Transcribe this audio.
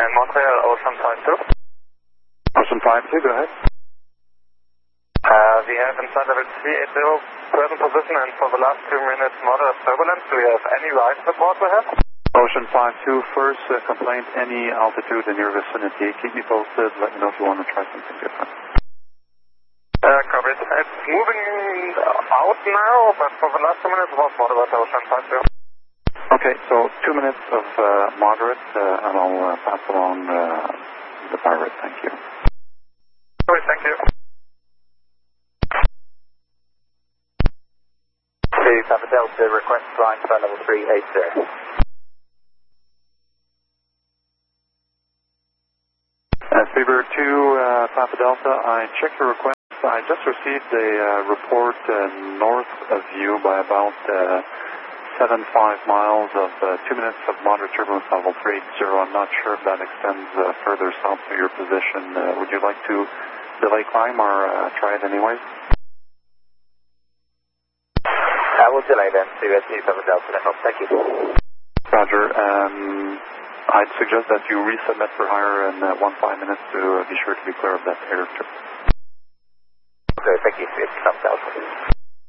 Montreal, Ocean 52. Ocean 52, go ahead. We have inside level 380 present position, and for the last 2 minutes moderate turbulence. Do we have any ride support ahead? Ocean 52, first complaint, any altitude in your vicinity. Keep me posted, let me know if you want to try something different. Copy. It's moving out now, but for the last 2 minutes it was moderate, Ocean 52. Okay, so 2 minutes of moderate, and I'll pass along the pirate, thank you. Great, thank you. Papa Delta, request flying flight level 380. Fever 2, Papa Delta, I checked the request. I just received a report north of you by about 75 miles of 2 minutes of moderate turbulence level 380. I'm not sure if that extends further south to your position. Would you like to delay climb or try it anyways? I will delay then to Papa Delta. Thank you. Roger. I'd suggest that you resubmit for higher in 15 minutes to be sure to be clear of that airstrip. Okay, thank you. Papa Delta.